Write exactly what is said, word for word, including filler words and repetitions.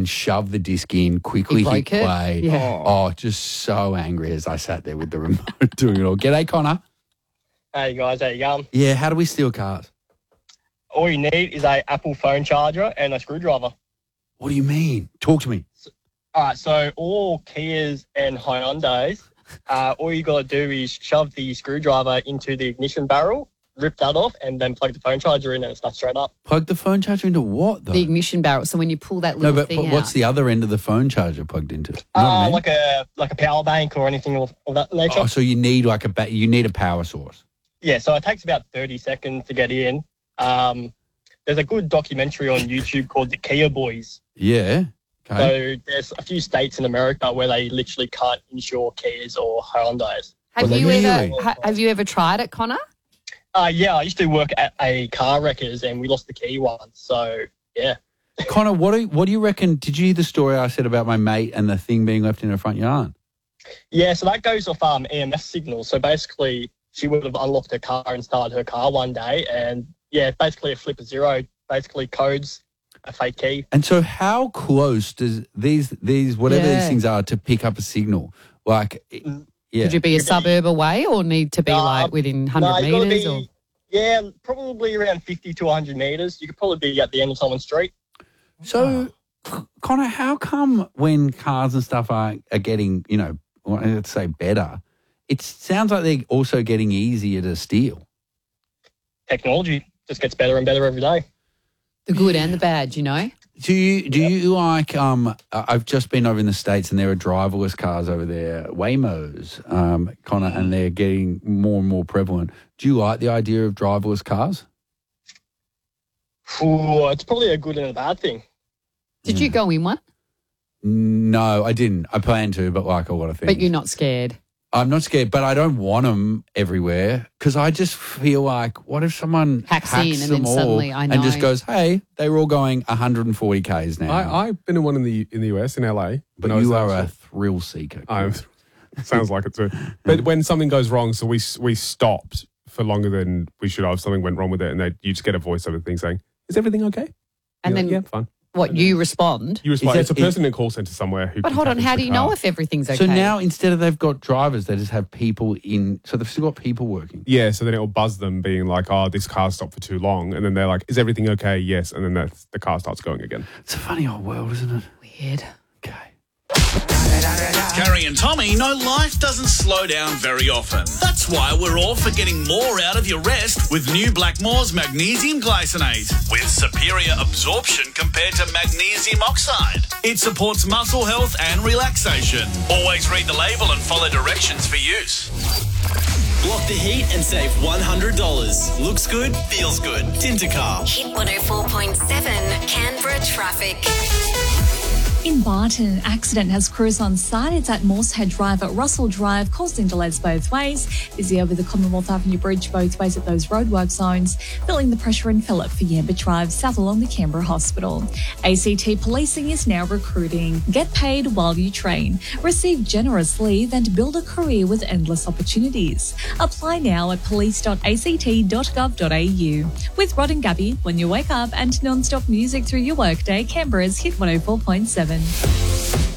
and shove the disc in, quickly He hit broke it? play. Yeah. Oh, just so angry as I sat there with the remote doing it all. G'day, Connor. Hey guys, how you going? Yeah, how do we steal cars? All you need is a Apple phone charger and a screwdriver. What do you mean? Talk to me. All right, so all Kias and Hyundais, uh, all you got to do is shove the screwdriver into the ignition barrel, rip that off, and then plug the phone charger in and it starts straight up. Plug the phone charger into what, though? The ignition barrel. So when you pull that no, little but, thing but what's out. the other end of the phone charger plugged into? You know what I Uh, mean? like a like a power bank or anything of, of that nature. Oh, so you need like a ba- you need a power source. Yeah, so it takes about thirty seconds to get in. Um, there's a good documentary on YouTube called The Kia Boys. Yeah. Okay. So there's a few states in America where they literally can't insure Kias or Hyundais. Have Well, you really? ever ha- have you ever tried it, Connor? Uh, yeah, I used to work at a car wreckers and we lost the key once. So, yeah. Connor, what do you, what do you reckon? Did you hear the story I said about my mate and the thing being left in her front yard? Yeah, so that goes off um, E M S signals. So basically, she would have unlocked her car and started her car one day. And, yeah, basically a flip of zero basically codes a fake key. And so how close does these, these whatever Yeah. these things are to pick up a signal? Like, yeah. Could you be a suburb away or need to be Nah, like within one No, hundred you got to metres? be, Or? yeah, probably around fifty to one hundred metres. You could probably be at the end of someone's street. So, C- Connor, how come when cars and stuff are, are getting, you know, well, let's say better, it sounds like they're also getting easier to steal? Technology just gets better and better every day. The good and the bad, you know? Do you do you like? Um, I- I've just been over in the States, and there are driverless cars over there, Waymos, um, Connor, and they're getting more and more prevalent. Do you like the idea of driverless cars? Ooh, it's probably a good and a bad thing. Did you go in one? No, I didn't. I plan to, but like a lot of things. But you're not scared. I'm not scared, but I don't want them everywhere because I just feel like, what if someone Hacks hacks, in and them then all suddenly, I and just know. goes, hey, they were all going one hundred forty kays now. I, I've been in one in the in the U S in L A. but when I was you are there. a thrill seeker. I'm, sounds like it too. But when something goes wrong, so we we stopped for longer than we should have. Something went wrong with it, and they you just get a voiceover thing saying, "Is everything okay?" And You're then like, yeah, fine. what, you respond? You respond. that- It's a person in a call center somewhere who. But can hold on, tap how into do the you know car. if everything's okay? So now instead of they've got drivers, they just have people in. So they've still got people working. Yeah, so then it will buzz them, being like, "Oh, this car stopped for too long," and then they're like, "Is everything okay?" Yes, and then that's, the car starts going again. It's a funny old world, isn't it? Weird. Okay. Carrie and Tommy know life doesn't slow down very often. That's why we're all for getting more out of your rest with new Blackmore's Magnesium Glycinate with superior absorption compared to magnesium oxide. It supports muscle health and relaxation. Always read the label and follow directions for use. Block the heat and save one hundred dollars. Looks good, feels good. Tintercar. Hit one oh four point seven Canberra traffic. In Barton, an accident has crews on site. It's at Morsehead Drive at Russell Drive, causing delays both ways. Busy over the Commonwealth Avenue Bridge both ways at those roadwork zones. Feeling the pressure in Phillip for Yamba Drive, south along the Canberra Hospital. A C T Policing is now recruiting. Get paid while you train. Receive generous leave and build a career with endless opportunities. Apply now at police dot a c t dot gov dot a u. With Rod and Gabby, when you wake up, and non-stop music through your workday, Canberra's Hit one oh four point seven.